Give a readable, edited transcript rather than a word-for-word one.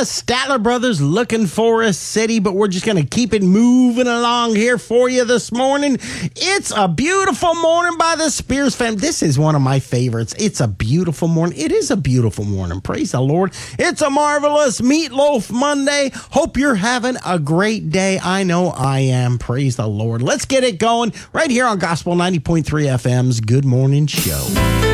Statler Brothers looking for a city, but we're just going to keep it moving along here for you this morning. It's a beautiful morning by the Spears family. This is one of my favorites. It's a beautiful morning. It is a beautiful morning. Praise the Lord. It's a marvelous Meatloaf Monday. Hope you're having a great day. I know I am. Praise the Lord. Let's get it going right here on Gospel 90.3 FM's Good Morning Show.